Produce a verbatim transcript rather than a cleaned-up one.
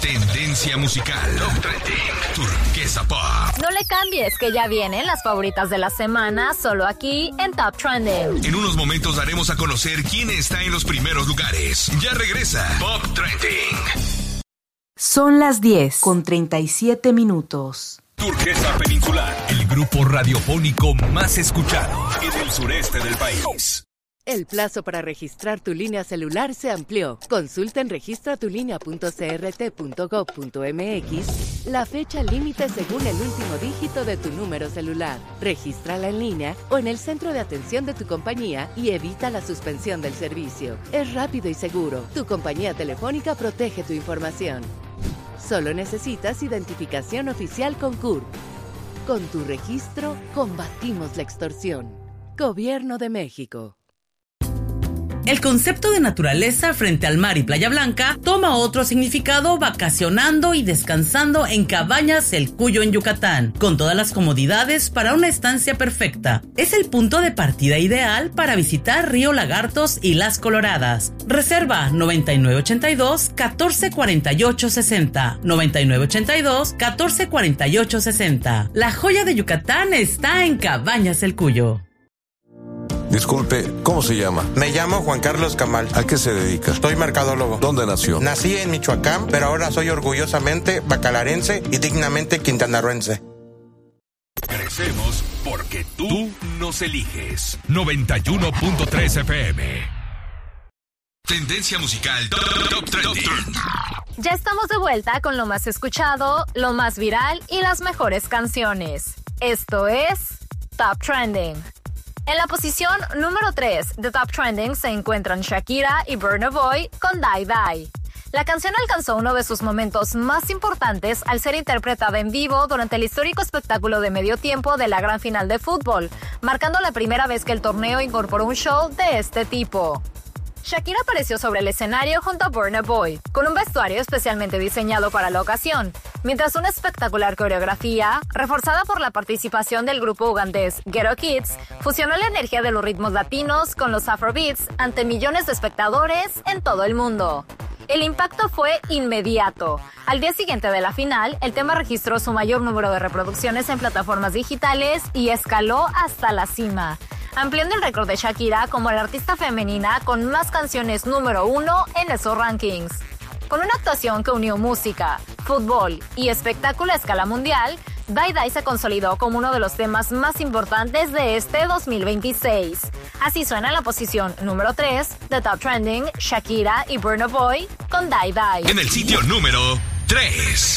Tendencia musical. Top Trending. Turquesa Pop. No le cambies, que ya vienen las favoritas de la semana, solo aquí en Top Trending. En unos momentos daremos a conocer quién está en los primeros lugares. Ya regresa Top Trending. Son las diez con treinta y siete minutos. Turquesa Peninsular, el grupo radiofónico más escuchado en el sureste del país. El plazo para registrar tu línea celular se amplió. Consulta en registra tu línea punto c r t punto gov punto m x la fecha límite según el último dígito de tu número celular. Regístrala en línea o en el centro de atención de tu compañía y evita la suspensión del servicio. Es rápido y seguro. Tu compañía telefónica protege tu información. Solo necesitas identificación oficial con C U R. Con tu registro, combatimos la extorsión. Gobierno de México. El concepto de naturaleza frente al mar y Playa Blanca toma otro significado vacacionando y descansando en Cabañas El Cuyo en Yucatán, con todas las comodidades para una estancia perfecta. Es el punto de partida ideal para visitar Río Lagartos y Las Coloradas. Reserva noventa y nueve ochenta y dos, catorce cuarenta y ocho sesenta, noventa y nueve ochenta y dos, catorce cuarenta y ocho sesenta. La joya de Yucatán está en Cabañas El Cuyo. Disculpe, ¿cómo se llama? Me llamo Juan Carlos Camal. ¿A qué se dedica? Soy mercadólogo. ¿Dónde nació? Nací en Michoacán, pero ahora soy orgullosamente bacalarense y dignamente quintanarroense. Crecemos porque tú nos eliges. noventa y uno punto tres F M. Tendencia musical Top, Top Trending. Ya estamos de vuelta con lo más escuchado, lo más viral y las mejores canciones. Esto es Top Trending. En la posición número tres de Top Trending se encuentran Shakira y Burna Boy con Die Die. La canción alcanzó uno de sus momentos más importantes al ser interpretada en vivo durante el histórico espectáculo de medio tiempo de la gran final de fútbol, marcando la primera vez que el torneo incorporó un show de este tipo. Shakira apareció sobre el escenario junto a Burna Boy, con un vestuario especialmente diseñado para la ocasión, mientras una espectacular coreografía, reforzada por la participación del grupo ugandés Ghetto Kids, fusionó la energía de los ritmos latinos con los afrobeats ante millones de espectadores en todo el mundo. El impacto fue inmediato. Al día siguiente de la final, el tema registró su mayor número de reproducciones en plataformas digitales y escaló hasta la cima, ampliando el récord de Shakira como la artista femenina con más canciones número uno en esos rankings. Con una actuación que unió música, fútbol y espectáculo a escala mundial, Die Die se consolidó como uno de los temas más importantes de este dos mil veintiséis. Así suena en la posición número tres de Top Trending, Shakira y Burna Boy con Die Die. En el sitio número tres.